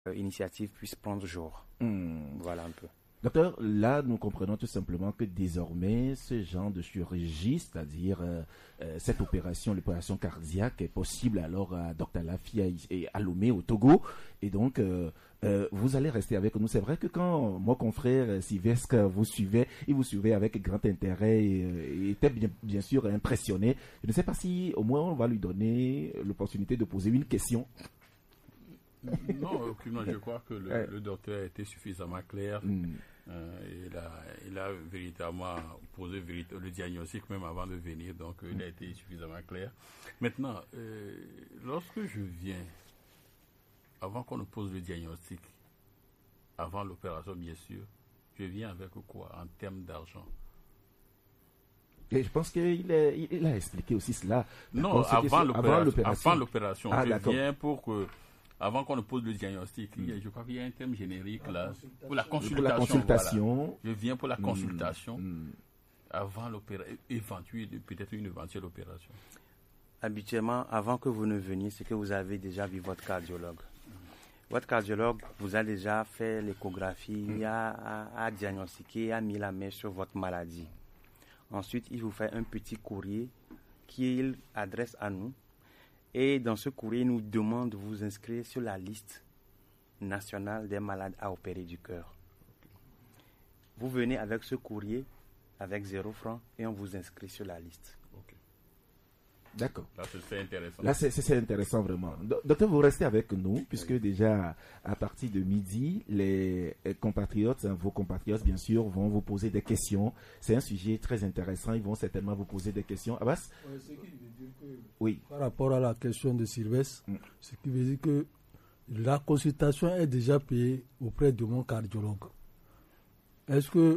initiative puisse prendre jour. Voilà un peu. Docteur, là, nous comprenons tout simplement que désormais, ce genre de chirurgie, c'est-à-dire cette opération, l'opération cardiaque, est possible alors à Dr Lafia et à Lomé au Togo. Et donc, vous allez rester avec nous. C'est vrai que quand mon confrère Sylvestre vous suivait, il vous suivait avec grand intérêt et était bien sûr impressionné. Je ne sais pas si au moins on va lui donner l'opportunité de poser une question. Non, aucunement. Je crois que le docteur a été suffisamment clair. Il a véritablement posé le diagnostic même avant de venir, donc il a été suffisamment clair. Maintenant, lorsque je viens, avant qu'on ne pose le diagnostic, avant l'opération bien sûr, je viens avec quoi en termes d'argent? Et je pense qu'il a expliqué aussi cela. Non, avant l'opération, je d'accord. viens pour que... Avant qu'on ne pose le diagnostic, je crois qu'il y a un terme générique là, pour la consultation. Voilà. Je viens pour la consultation avant l'opération, peut-être une éventuelle opération. Habituellement, avant que vous ne veniez, c'est que vous avez déjà vu votre cardiologue. Votre cardiologue vous a déjà fait l'échographie, a diagnostiqué, a mis la main sur votre maladie. Ensuite, il vous fait un petit courrier qu'il adresse à nous. Et dans ce courrier, il nous demande de vous inscrire sur la liste nationale des malades à opérer du cœur. Vous venez avec ce courrier, avec 0 francs, et on vous inscrit sur la liste. Okay. D'accord. Là, c'est intéressant. Là, c'est intéressant vraiment. Docteur, vous restez avec nous, puisque déjà, à partir de midi, les compatriotes, vos compatriotes, bien sûr, vont vous poser des questions. C'est un sujet très intéressant. Ils vont certainement vous poser des questions. Abbas? Ce qui veut dire que, oui. Par rapport à la question de Sylvestre, ce qui veut dire que la consultation est déjà payée auprès de mon cardiologue. Est-ce que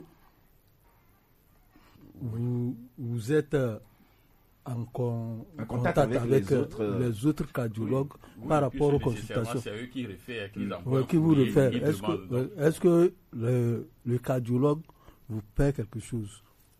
vous êtes en contact avec les autres cardiologues par rapport aux consultations? C'est eux qui réfèrent, qui vous réfèrent. Est-ce que le cardiologue vous paie quelque chose?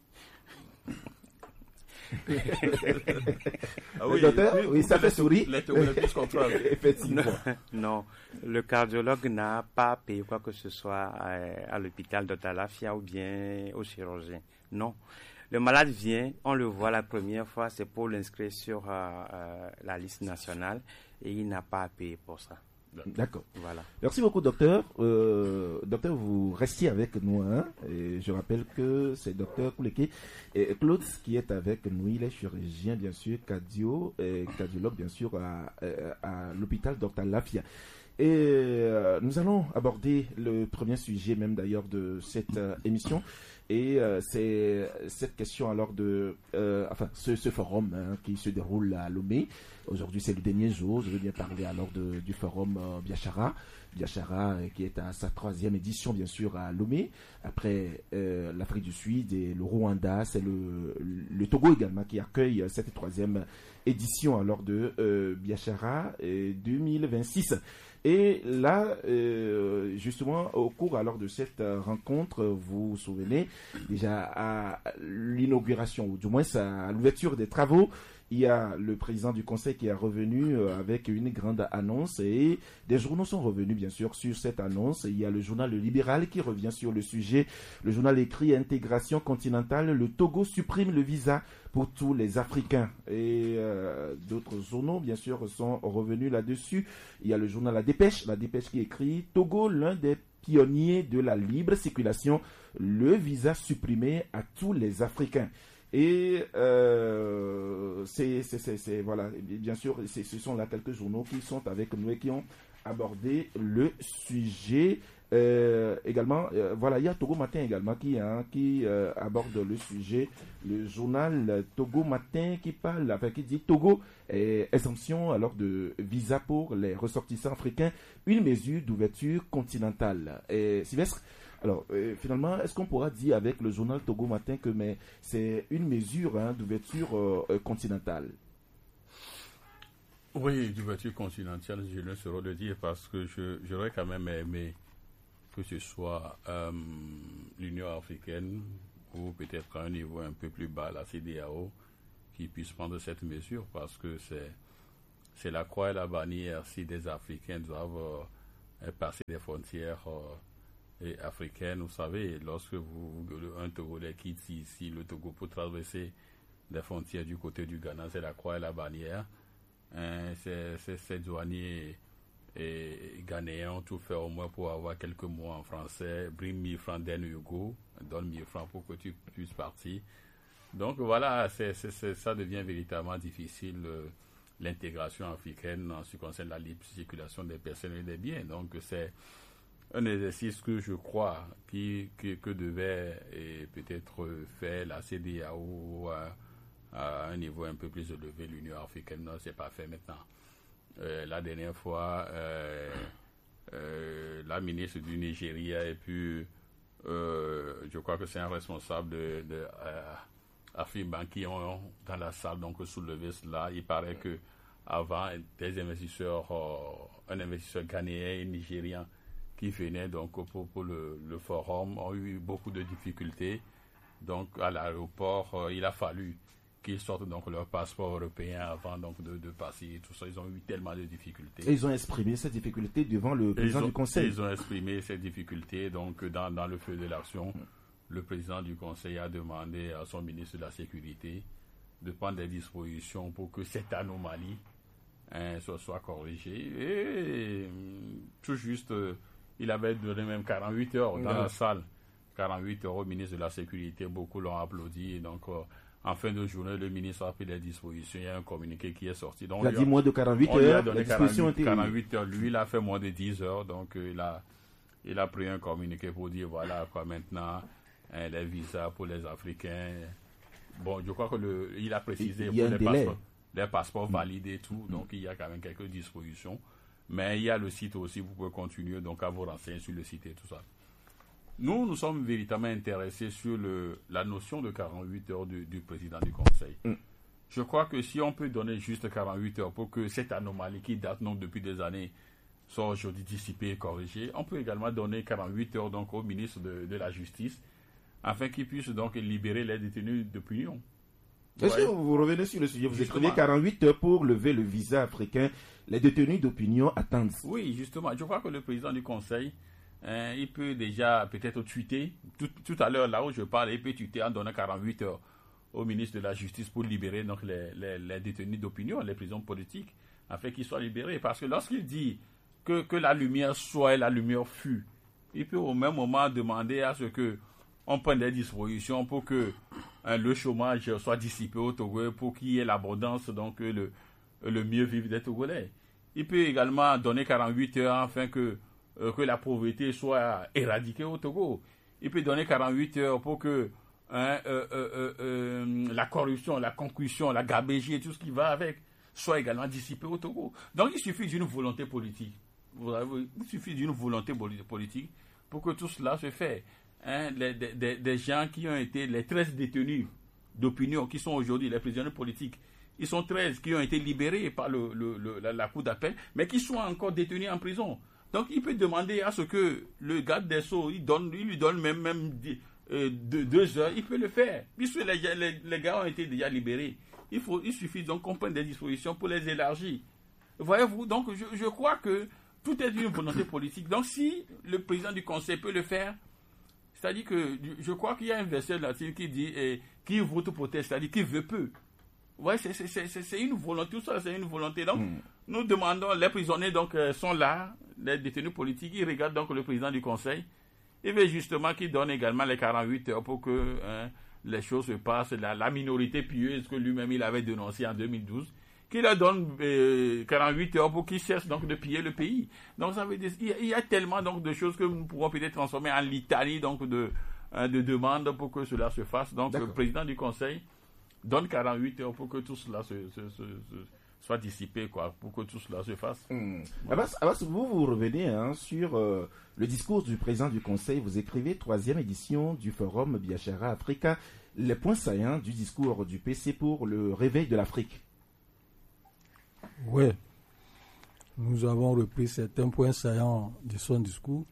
Oui, docteur, oui, ça fait sourire. Effectivement. Non, le cardiologue n'a pas payé quoi que ce soit à l'hôpital Dr Lafia ou bien au chirurgien. Non. Le malade vient, on le voit la première fois, c'est pour l'inscrire sur la liste nationale et il n'a pas à payer pour ça. D'accord. Voilà. Merci beaucoup, docteur. Docteur, vous restiez avec nous. Et je rappelle que c'est docteur Kouleke et Claude qui est avec nous. Il est chirurgien, bien sûr, cardiologue, bien sûr, à l'hôpital Dr Lafia. Et nous allons aborder le premier sujet même d'ailleurs de cette émission. Et c'est cette question alors ce forum qui se déroule à Lomé. Aujourd'hui c'est le dernier jour. Je veux bien parler alors du forum Biashara qui est à sa 3e édition bien sûr à Lomé. Après l'Afrique du Sud et le Rwanda, c'est le Togo également qui accueille cette 3e édition alors de Biashara 2026. Et là, justement, au cours alors de cette rencontre, vous vous souvenez, déjà à l'inauguration, ou du moins à l'ouverture des travaux, il y a le président du conseil qui est revenu avec une grande annonce et des journaux sont revenus bien sûr sur cette annonce. Il y a le journal Le Libéral qui revient sur le sujet. Le journal écrit Intégration continentale, le Togo supprime le visa pour tous les Africains. Et d'autres journaux bien sûr sont revenus là-dessus. Il y a le journal La Dépêche qui écrit Togo, l'un des pionniers de la libre circulation, le visa supprimé à tous les Africains. Et voilà, bien sûr, ce sont là quelques journaux qui sont avec nous et qui ont abordé le sujet. Également, voilà, il y a Togo Matin également qui aborde le sujet. Le journal Togo Matin qui dit Togo exemption alors de visa pour les ressortissants africains, une mesure d'ouverture continentale. Sylvestre, alors, finalement, est-ce qu'on pourra dire avec le journal Togo Matin que c'est une mesure d'ouverture continentale? Oui, d'ouverture continentale, je ne saurais le dire parce que j'aurais quand même aimé que ce soit l'Union africaine ou peut-être à un niveau un peu plus bas, la CEDEAO, qui puisse prendre cette mesure parce que c'est la croix et la bannière si des Africains doivent passer des frontières africaines. Vous savez, lorsque un Togolais quitte ici le Togo pour traverser les frontières du côté du Ghana, c'est la croix et la bannière. Ces douaniers ghanéens ont tout fait au moins pour avoir quelques mots en français. Bring 1000 francs then you go, donne 1000 francs pour que tu puisses partir. Donc voilà, ça devient véritablement difficile, l'intégration africaine en ce qui concerne la libre circulation des personnes et des biens. Donc c'est un exercice que je crois que devait peut-être faire la CEDEAO à un niveau un peu plus élevé, l'Union africaine. Non, c'est pas fait maintenant. La dernière fois, la ministre du Nigeria et puis je crois que c'est un responsable de Afriban qui ont dans la salle donc soulevé cela. Il paraît que avant des investisseurs, un investisseur ghanéen et nigérien qui venaient donc pour le forum ont eu beaucoup de difficultés. Donc à l'aéroport, il a fallu qu'ils sortent donc leur passeport européen avant donc de passer. Tout ça, ils ont eu tellement de difficultés. Et ils ont exprimé ces difficultés devant le président du Conseil. Ils ont exprimé ces difficultés donc dans le feu de l'action. Le président du Conseil a demandé à son ministre de la Sécurité de prendre des dispositions pour que cette anomalie soit corrigée. Et tout juste, il avait donné même 48 heures dans la salle. 48 heures au ministre de la Sécurité. Beaucoup l'ont applaudi. Donc, en fin de journée, le ministre a pris des dispositions. Il y a un communiqué qui est sorti. Donc, il a dit moins de 48 heures. Il a donné 48 heures. Lui, il a fait moins de 10 heures. Donc, il a pris un communiqué pour dire voilà quoi maintenant. Les visas pour les Africains. Bon, je crois qu'il a précisé pour les passeports validés et tout. Donc, il y a quand même quelques dispositions. Mais il y a le site aussi, vous pouvez continuer donc à vous renseigner sur le site et tout ça. Nous sommes véritablement intéressés sur la notion de 48 heures du président du Conseil. Je crois que si on peut donner juste 48 heures pour que cette anomalie qui date donc depuis des années soit aujourd'hui dissipée et corrigée, on peut également donner 48 heures donc au ministre de la Justice afin qu'il puisse donc libérer les détenus d'opinion. Est-ce que vous revenez sur le sujet? Vous écrivez 48 heures pour lever le visa africain. Les détenus d'opinion attendent. Oui, justement. Je crois que le président du Conseil, il peut déjà peut-être tweeter. Tout à l'heure, là où je parle, il peut tweeter en donnant 48 heures au ministre de la Justice pour libérer donc, les détenus d'opinion, les prisons politiques, afin qu'ils soient libérés. Parce que lorsqu'il dit que la lumière soit et la lumière fut, il peut au même moment demander à ce que on prenne des dispositions pour que le chômage soit dissipé au Togo, pour qu'il y ait l'abondance, donc le mieux vivre des Togolais. Il peut également donner 48 heures afin que la pauvreté soit éradiquée au Togo. Il peut donner 48 heures pour que la corruption, la concussion, la gabégie et tout ce qui va avec soit également dissipé au Togo. Donc il suffit d'une volonté politique. Il suffit d'une volonté politique pour que tout cela se fasse. Des gens qui ont été les 13 détenus d'opinion qui sont aujourd'hui les prisonniers politiques, ils sont 13 qui ont été libérés par la cour d'appel, mais qui sont encore détenus en prison. Donc il peut demander à ce que le garde des Sceaux, il lui donne même 2 heures, il peut le faire. Puisque les gars ont été déjà libérés, il suffit donc qu'on prenne des dispositions pour les élargir. Voyez-vous, donc je crois que tout est une volonté politique. Donc si le président du Conseil peut le faire, c'est-à-dire que je crois qu'il y a un verset latin qui dit qui vote proteste, c'est-à-dire qui veut peu. Ouais, c'est une volonté, tout ça c'est une volonté. Donc nous demandons, les prisonniers donc sont là, les détenus politiques, ils regardent donc le président du Conseil. Il veut justement qu'il donne également les 48 heures pour que les choses se passent. La minorité pieuse que lui-même il avait dénoncée en 2012, qu'il leur donne 48 heures pour qu'ils cessent donc de piller le pays. Donc ça veut dire il y a tellement donc de choses que nous pourrons peut-être transformer en litanie donc de demandes pour que cela se fasse. Donc le président du Conseil donne 48 heures pour que tout cela soit dissipé, quoi, pour que tout cela se fasse. Abbas, vous revenez sur le discours du président du Conseil. Vous écrivez 3e édition du forum Biashara Africa, les points saillants du discours du PC pour le réveil de l'Afrique. Oui, nous avons repris certains points saillants de son discours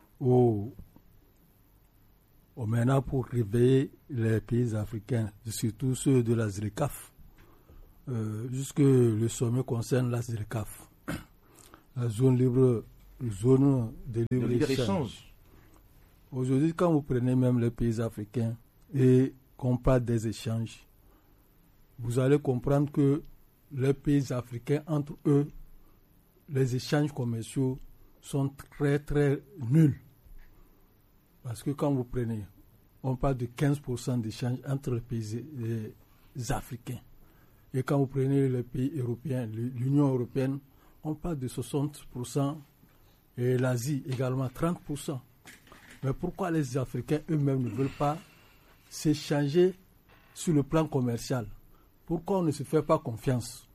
maintenant pour réveiller les pays africains, surtout ceux de la ZLECAf, puisque le sommet concerne la ZLECAf, la zone libre zone de libre-échange. Aujourd'hui, quand vous prenez même les pays africains et qu'on parle des échanges, vous allez comprendre que les pays africains, entre eux, les échanges commerciaux sont très très nuls. Parce que quand vous prenez, on parle de 15% d'échanges entre les pays africains. Et quand vous prenez les pays européens, l'Union européenne, on parle de 60% et l'Asie également 30%. Mais pourquoi les Africains eux-mêmes ne veulent pas s'échanger sur le plan commercial? Pourquoi on ne se fait pas confiance?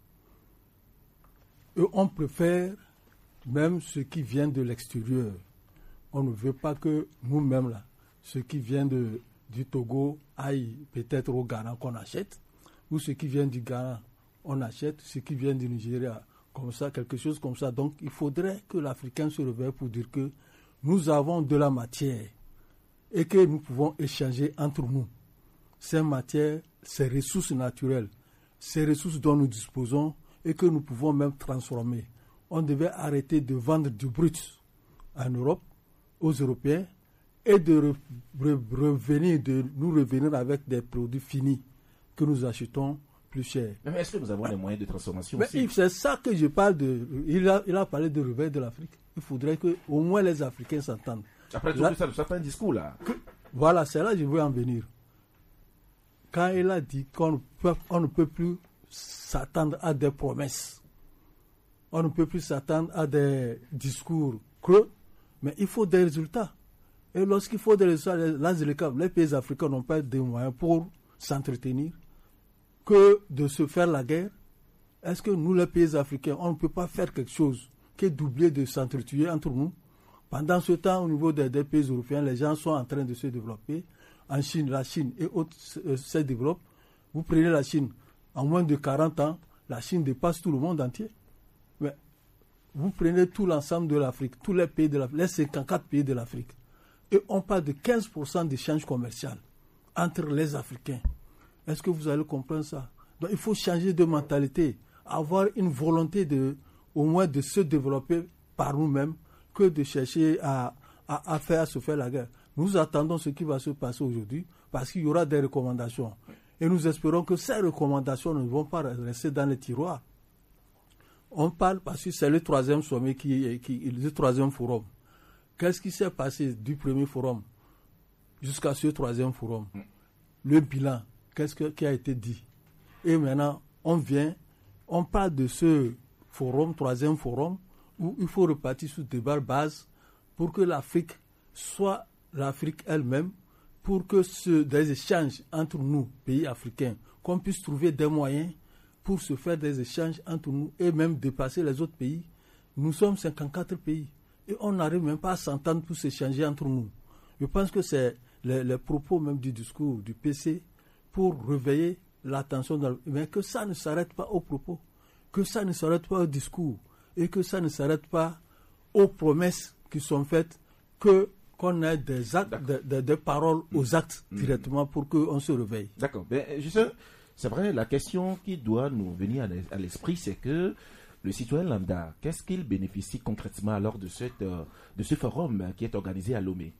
Et on préfère même ce qui vient de l'extérieur. On ne veut pas que nous-mêmes, là, ce qui vient du Togo aille peut-être au Ghana qu'on achète, ou ce qui vient du Ghana, on achète, ce qui vient du Nigeria, comme ça, quelque chose comme ça. Donc, il faudrait que l'Africain se réveille pour dire que nous avons de la matière et que nous pouvons échanger entre nous. Ces matières, ces ressources naturelles, ces ressources dont nous disposons et que nous pouvons même transformer. On devait arrêter de vendre du brut en Europe, aux Européens, et de nous revenir avec des produits finis que nous achetons plus cher. Mais est-ce que nous avons les moyens de transformation aussi? C'est ça que je parle de. Il a parlé de réveil de l'Afrique. Il faudrait que au moins les Africains s'entendent. Après tout ça, ça fait un discours là. Voilà, c'est là que je veux en venir. Quand il a dit qu'on ne peut plus s'attendre à des promesses, on ne peut plus s'attendre à des discours creux, mais il faut des résultats. Et lorsqu'il faut des résultats, les pays africains n'ont pas de moyens pour s'entretenir que de se faire la guerre. Est-ce que nous, les pays africains, on ne peut pas faire quelque chose que d'oublier de s'entretuer entre nous? Pendant ce temps, au niveau des pays européens, les gens sont en train de se développer. En Chine, la Chine et autres se développent. Vous prenez la Chine, en moins de 40 ans, la Chine dépasse tout le monde entier. Mais vous prenez tout l'ensemble de l'Afrique, tous les pays de l'Afrique, les 54 pays de l'Afrique, et on parle de 15% d'échange commercial entre les Africains. Est-ce que vous allez comprendre ça? Donc il faut changer de mentalité, avoir une volonté au moins de se développer par nous-mêmes que de chercher à se faire la guerre. Nous attendons ce qui va se passer aujourd'hui parce qu'il y aura des recommandations. Et nous espérons que ces recommandations ne vont pas rester dans les tiroirs. On parle parce que c'est le troisième sommet, le troisième forum. Qu'est-ce qui s'est passé du premier forum jusqu'à ce troisième forum? Le bilan, qu'est-ce qui a été dit? Et maintenant, on parle de ce forum, troisième forum, où il faut repartir sur des bases pour que l'Afrique soit l'Afrique elle-même, pour que des échanges entre nous, pays africains, qu'on puisse trouver des moyens pour se faire des échanges entre nous et même dépasser les autres pays. Nous sommes 54 pays et on n'arrive même pas à s'entendre pour s'échanger entre nous. Je pense que c'est les propos même du discours du PC pour réveiller l'attention, mais que ça ne s'arrête pas aux propos, que ça ne s'arrête pas au discours et que ça ne s'arrête pas aux promesses qui sont faites, qu'on ait des actes, des paroles aux actes directement pour qu'on se réveille. D'accord. Mais juste, c'est vrai, la question qui doit nous venir à l'esprit, c'est que le citoyen lambda, qu'est-ce qu'il bénéficie concrètement lors de ce forum qui est organisé à Lomé?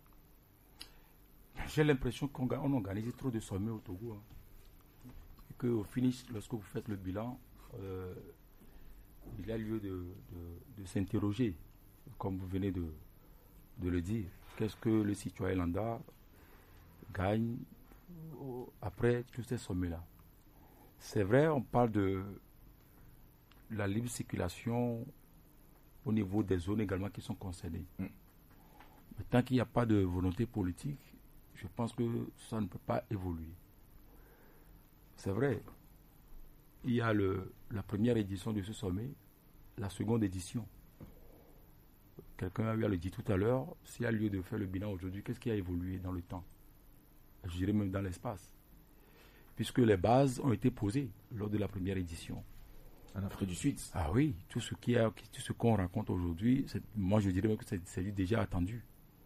J'ai l'impression qu'on organise trop de sommets au Togo. Hein. Et qu'au finish, lorsque vous faites le bilan, il y a lieu de s'interroger, comme vous venez de le dire. Qu'est-ce que le citoyen lambda gagne après tous ces sommets-là? C'est vrai, on parle de la libre circulation au niveau des zones également qui sont concernées. Mais tant qu'il n'y a pas de volonté politique, je pense que ça ne peut pas évoluer. C'est vrai, il y a la première édition de ce sommet, la seconde édition. Quelqu'un a le dit tout à l'heure, s'il y a lieu de faire le bilan aujourd'hui, qu'est-ce qui a évolué dans le temps? Je dirais même dans l'espace. Puisque les bases ont été posées lors de la première édition. En Afrique du Sud. Ah oui, tout ce qu'on raconte aujourd'hui, moi je dirais même que c'est déjà attendu.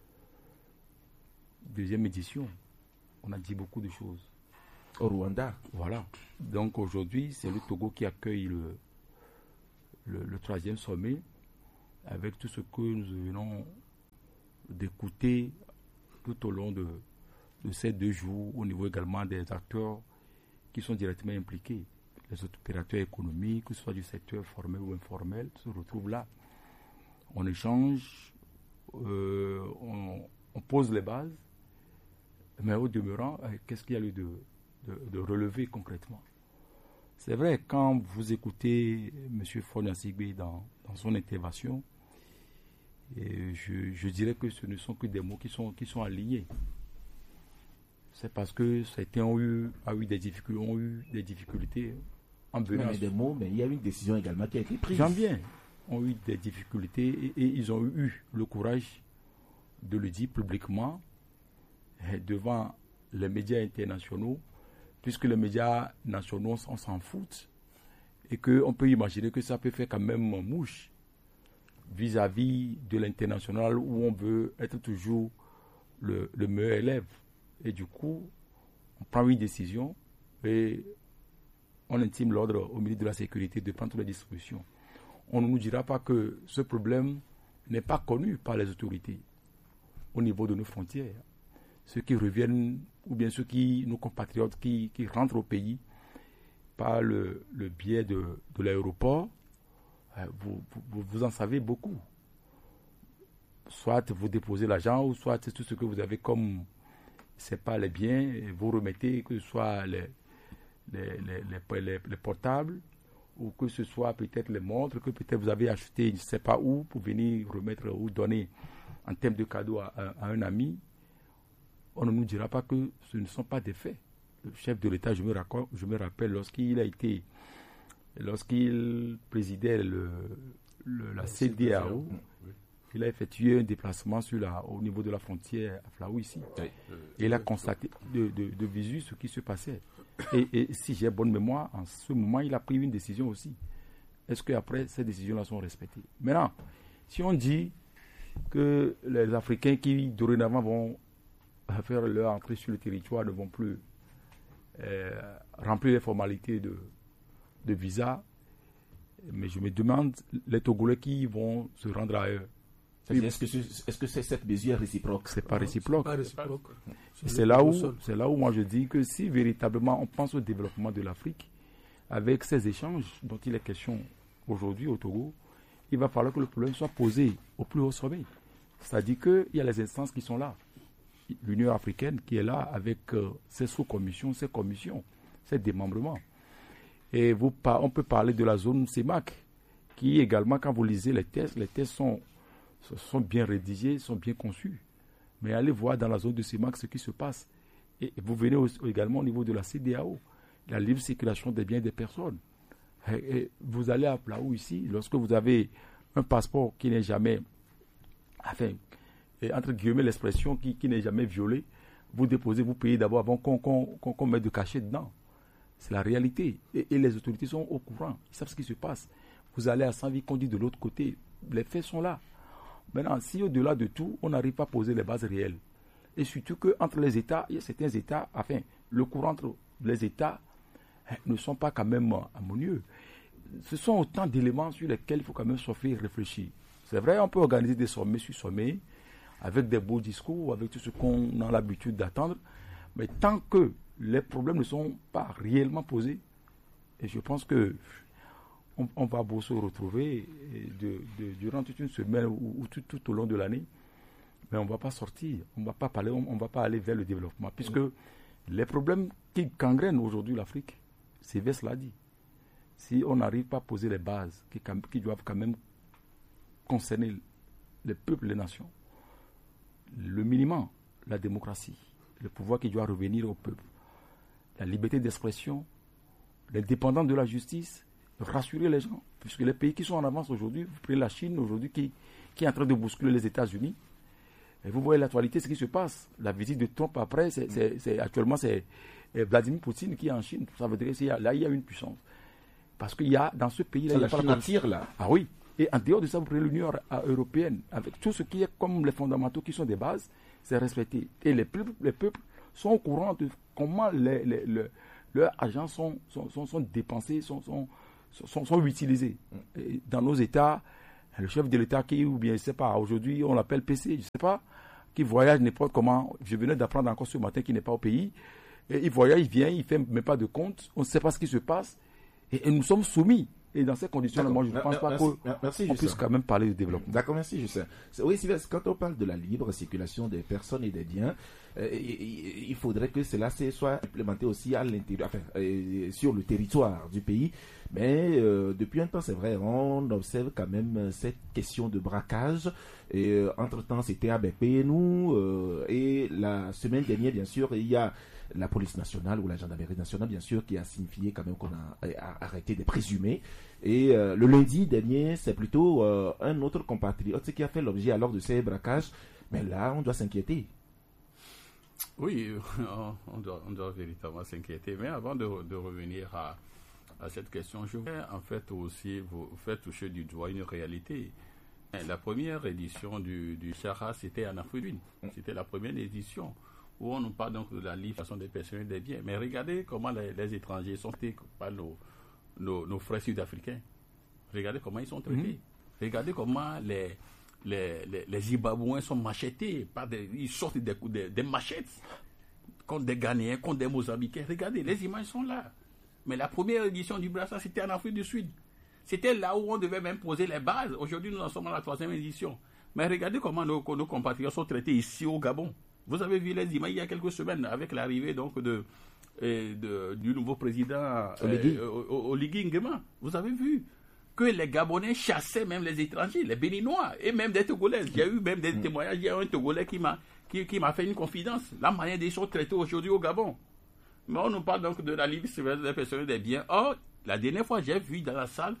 Deuxième édition, on a dit beaucoup de choses. Au Rwanda. Voilà. Donc aujourd'hui, c'est le Togo qui accueille le troisième sommet. avec tout ce que nous venons d'écouter tout au long de ces 2 jours, au niveau également des acteurs qui sont directement impliqués, les opérateurs économiques, que ce soit du secteur formel ou informel, se retrouvent là. On échange, on pose les bases, mais au demeurant, qu'est-ce qu'il y a lieu de relever concrètement? C'est vrai, quand vous écoutez M. Fonia Sigbe dans son intervention, et je dirais que ce ne sont que des mots qui sont alignés. C'est parce que certains ont eu des difficultés en venant. Des mots, mais il y a une décision également qui a été prise. J'en viens. Ont eu des difficultés et ils ont eu le courage de le dire publiquement devant les médias internationaux, puisque les médias nationaux, on s'en fout et qu'on peut imaginer que ça peut faire quand même mouche vis-à-vis de l'international où on veut être toujours le meilleur élève. Et du coup, on prend une décision et on intime l'ordre au ministre de la Sécurité de prendre toutes les dispositions. On ne nous dira pas que ce problème n'est pas connu par les autorités au niveau de nos frontières. Ceux qui reviennent, ou bien nos compatriotes qui rentrent au pays par le biais de l'aéroport, vous en savez beaucoup. Soit vous déposez l'argent, ou soit tout ce que vous avez comme, c'est pas les biens, vous remettez, que ce soit les portables, ou que ce soit peut-être les montres, que peut-être vous avez acheté, je ne sais pas où, pour venir remettre ou donner en termes de cadeau à un ami. On ne nous dira pas que ce ne sont pas des faits. Le chef de l'État, je me rappelle, lorsqu'il présidait la CEDEAO, il a effectué un déplacement au niveau de la frontière à Flaou ici. Oui. Et il a constaté de visu ce qui se passait. Et si j'ai bonne mémoire, en ce moment, il a pris une décision aussi. Est-ce qu'après, ces décisions-là sont respectées? Maintenant, si on dit que les Africains qui dorénavant vont faire leur entrée sur le territoire ne vont plus remplir les formalités de visa, mais je me demande les Togolais qui vont se rendre ailleurs. Est-ce que c'est cette mesure réciproque? C'est pas réciproque. C'est là où moi je dis que si véritablement on pense au développement de l'Afrique, avec ces échanges dont il est question aujourd'hui au Togo, il va falloir que le problème soit posé au plus haut sommet. C'est-à-dire qu'il y a les instances qui sont là. L'Union africaine qui est là avec ses sous-commissions, ses commissions, ses démembrements. Et on peut parler de la zone CEMAC, qui également, quand vous lisez les tests sont bien rédigés, sont bien conçus. Mais allez voir dans la zone de CEMAC ce qui se passe. Et vous venez également au niveau de la CEDEAO, la libre circulation des biens et des personnes. Et vous allez à Flaou ici, lorsque vous avez un passeport qui n'est jamais, entre guillemets l'expression, qui n'est jamais violé, vous déposez, vous payez d'abord avant qu'on mette de cachet dedans. C'est la réalité. Et les autorités sont au courant. Ils savent ce qui se passe. Vous allez à Saint-Vie, qu'on dit de l'autre côté. Les faits sont là. Maintenant, si au-delà de tout, on n'arrive pas à poser les bases réelles, et surtout qu'entre les États, il y a certains États, le courant entre les États ne sont pas quand même harmonieux. Ce sont autant d'éléments sur lesquels il faut quand même s'offrir et réfléchir. C'est vrai, on peut organiser des sommets sur sommets, avec des beaux discours, avec tout ce qu'on a l'habitude d'attendre, mais tant que les problèmes ne sont pas réellement posés, et je pense que on va beau se retrouver durant toute une semaine ou tout au long de l'année, mais on ne va pas sortir, on ne va pas parler, on ne va pas aller vers le développement, puisque les problèmes qui gangrènent aujourd'hui l'Afrique, Sylvestre l'a dit, si on n'arrive pas à poser les bases qui doivent quand même concerner les peuples, les nations, le minimum, la démocratie, le pouvoir qui doit revenir au peuple, la liberté d'expression, l'indépendance de la justice, rassurer les gens, puisque les pays qui sont en avance aujourd'hui, vous prenez la Chine aujourd'hui qui est en train de bousculer les États-Unis, et vous voyez l'actualité, ce qui se passe. La visite de Trump après, actuellement c'est Vladimir Poutine qui est en Chine. Ça veut dire qu'il y a une puissance. Parce qu'il y a dans ce pays-là, il y a pas la tire là. Ah oui. Et en dehors de ça, vous prenez l'Union européenne, avec tout ce qui est comme les fondamentaux qui sont des bases, c'est respecté. Et les peuples sont au courant de comment leurs agents sont dépensés, sont utilisés. Et dans nos États, Le chef de l'État qui, ou bien, je ne sais pas, aujourd'hui, on l'appelle PC, je ne sais pas, qui voyage n'importe comment. Je venais d'apprendre encore ce matin qu'il n'est pas au pays. Et il voyage, il vient, il ne fait même pas de compte. On ne sait pas ce qui se passe. Et nous sommes soumis. Et dans ces conditions-là, moi, je ne pense pas qu'on puisse quand même parler de développement. D'accord, merci, Justin. Oui, Sylvestre, quand on parle de la libre circulation des personnes et des biens, il faudrait que cela soit implémenté aussi à l'intérieur, sur le territoire du pays. Mais depuis un temps, c'est vrai, on observe quand même cette question de braquage. Et entre-temps, c'était ABP, nous, et la semaine dernière, bien sûr, il y a la police nationale ou la gendarmerie nationale, bien sûr, qui a signifié quand même qu'on a arrêté des présumés. Et le lundi dernier, c'est plutôt un autre compatriote qui a fait l'objet alors de ces braquages. Mais là, on doit s'inquiéter. Oui, on doit véritablement s'inquiéter. Mais avant de revenir à cette question, je voudrais en fait aussi vous faire toucher du doigt une réalité. La première édition du Chara, c'était en Afrique du Sud. C'était la première édition où on nous parle donc de la livraison des personnes et des biens. Mais regardez comment les étrangers sont traités par nos frères sud-africains. Regardez comment ils sont traités. Regardez comment les Zimbabwéens sont machetés. Ils sortent des machettes contre des Ghanéens, contre des Mozambicains. Regardez, les images sont là. Mais la première édition du Brassa, c'était en Afrique du Sud. C'était là où on devait même poser les bases. Aujourd'hui, nous en sommes à la 3e édition. Mais regardez comment nos compatriotes sont traités ici au Gabon. Vous avez vu les images il y a quelques semaines avec l'arrivée donc du nouveau président Oligui Nguema. Vous avez vu que les Gabonais chassaient même les étrangers, les Béninois et même des Togolais. J'ai eu même des témoignages. Il y a un Togolais qui m'a fait une confidence. La manière dont ils sont traités aujourd'hui au Gabon. Mais on nous parle donc de la libre circulation des personnes et des biens. Or, la dernière fois, j'ai vu dans la salle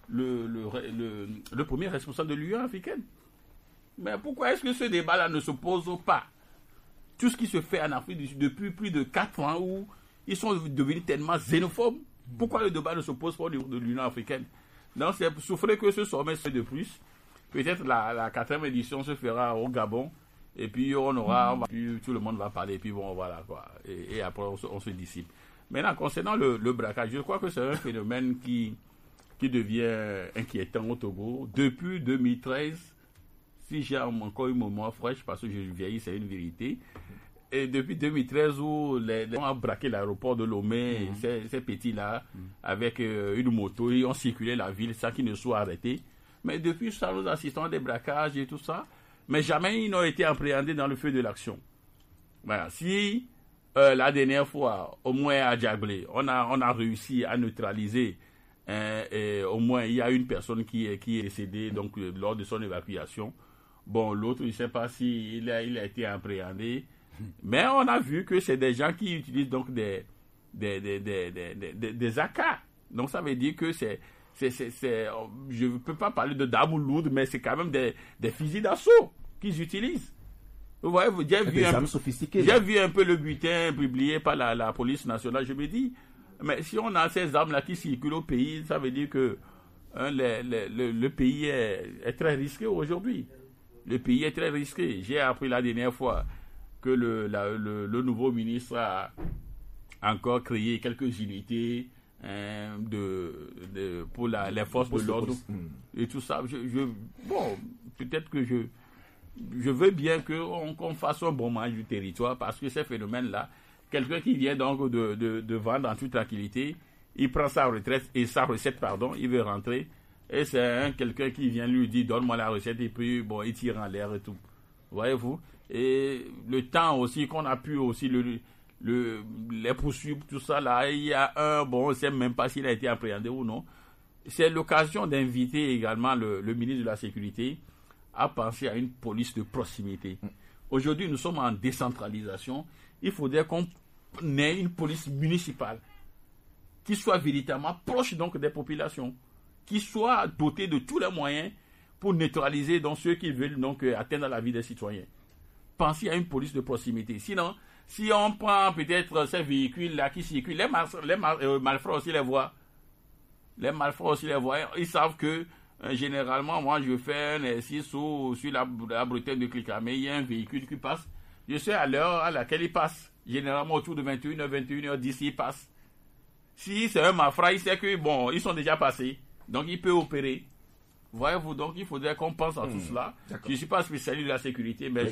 le premier responsable de l'Union africaine. Mais pourquoi est-ce que ce débat-là ne se pose pas? Tout ce qui se fait en Afrique du Sud depuis plus de 4 ans où ils sont devenus tellement xénophobes, pourquoi le débat ne se pose pas au niveau de l'Union africaine? Donc, c'est souffrir que ce sommet soit de plus. Peut-être la 4e édition se fera au Gabon. Et puis, tout le monde va parler. Et puis, bon, voilà, quoi. Et après, on se dissipe. Maintenant, concernant le braquage, je crois que c'est un phénomène qui devient inquiétant au Togo. Depuis 2013, si j'ai encore une mémoire fraîche, parce que je vieillis, c'est une vérité. Et depuis 2013, où on a braqué l'aéroport de Lomé, ces petits-là, avec une moto, ils ont circulé la ville sans qu'ils ne soient arrêtés. Mais depuis ça, nous assistons à des braquages et tout ça. Mais jamais ils n'ont été appréhendés dans le feu de l'action. Voilà. Si la dernière fois, au moins à Djablé, on a réussi à neutraliser, et au moins il y a une personne qui est décédée donc, lors de son évacuation. Bon, l'autre, je ne sais pas s'il a été appréhendé. Mais on a vu que c'est des gens qui utilisent donc des AK. Donc ça veut dire que je ne peux pas parler d'armes lourdes, mais c'est quand même des fusils d'assaut qu'ils utilisent. Vous voyez, j'ai vu un peu le bulletin publié par la police nationale. Je me dis, mais si on a ces armes-là qui circulent au pays, ça veut dire que le pays est très risqué aujourd'hui. Le pays est très risqué. J'ai appris la dernière fois que le nouveau ministre a encore créé quelques unités pour les forces de l'ordre et tout ça. Bon, peut-être que je veux bien qu'on fasse un bon manche du territoire, parce que ces phénomènes-là, quelqu'un qui vient donc de vendre en toute tranquillité, il prend sa recette, il veut rentrer, et c'est quelqu'un qui vient lui dire donne-moi la recette, et puis bon, il tire en l'air et tout. Voyez-vous? Et le temps aussi qu'on a pu aussi les poursuivre, tout ça là, il y a on ne sait même pas s'il a été appréhendé ou non. C'est l'occasion d'inviter également le ministre de la Sécurité à penser à une police de proximité. Aujourd'hui, nous sommes en décentralisation. Il faudrait qu'on ait une police municipale qui soit véritablement proche donc des populations, qui soit dotée de tous les moyens pour neutraliser donc ceux qui veulent donc atteindre la vie des citoyens. Pensez à une police de proximité. Sinon, si on prend peut-être ces véhicules-là qui circulent, les malfrats aussi les voient. Les malfrats aussi les voient. Ils savent que généralement, moi, je fais un exercice sur la bretelle de Clicamé, il y a un véhicule qui passe. Je sais à l'heure à laquelle il passe. Généralement, autour de 21h, 21h10, il passe. Si c'est un malfrat, il sait que, bon, ils sont déjà passés. Donc, il peut opérer. Voyez-vous, donc il faudrait qu'on pense à tout cela. Je ne suis pas spécialiste de la sécurité, mais